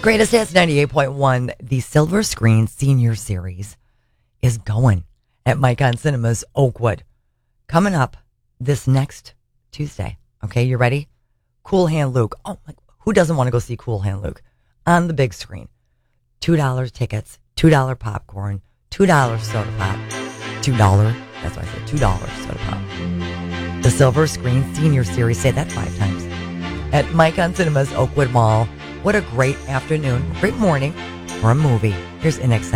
Greatest Hits 98.1, the Silver Screen Senior Series is going at Mike on Cinemas Oakwood. Coming up this next Tuesday. Okay, you ready? Cool Hand Luke. Oh, who doesn't want to go see Cool Hand Luke? On the big screen. $2 tickets, $2 popcorn, $2 soda pop. $2, that's why I said $2 soda pop. The Silver Screen Senior Series, say that 5 times. At Mike on Cinemas Oakwood Mall. What a great afternoon, great morning for a movie. Here's In Excess.